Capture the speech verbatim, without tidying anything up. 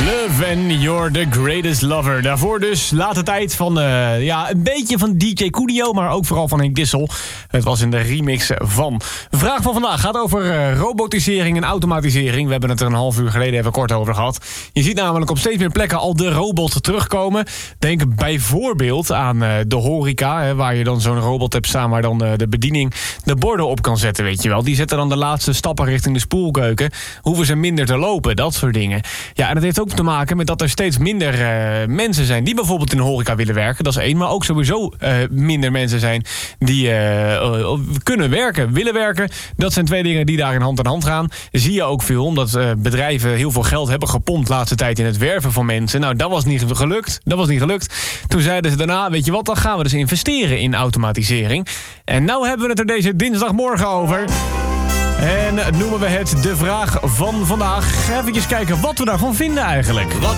Love and You're the Greatest Lover. Daarvoor dus late tijd van uh, ja, een beetje van D J Coolio, maar ook vooral van Henk Dissel. Het was in de remix van. De vraag van vandaag gaat over uh, robotisering en automatisering. We hebben het er een half uur geleden even kort over gehad. Je ziet namelijk op steeds meer plekken al de robots terugkomen. Denk bijvoorbeeld aan uh, de horeca, hè, waar je dan zo'n robot hebt staan waar dan uh, de bediening de borden op kan zetten, weet je wel. Die zetten dan de laatste stappen richting de spoelkeuken. Hoeven ze minder te lopen, dat soort dingen. Ja, en dat heeft ook te maken met dat er steeds minder uh, mensen zijn die bijvoorbeeld in de horeca willen werken. Dat is één, maar ook sowieso uh, minder mensen zijn die uh, uh, kunnen werken, willen werken. Dat zijn twee dingen die daar in hand in hand gaan. Zie je ook veel, omdat uh, bedrijven heel veel geld hebben gepompt de laatste tijd in het werven van mensen. Nou, dat was niet gelukt. Dat was niet gelukt. Toen zeiden ze daarna, weet je wat, dan gaan we dus investeren in automatisering. En nou hebben we het er deze dinsdagmorgen over. En noemen we het de vraag van vandaag. Even kijken wat we daarvan vinden eigenlijk. Wat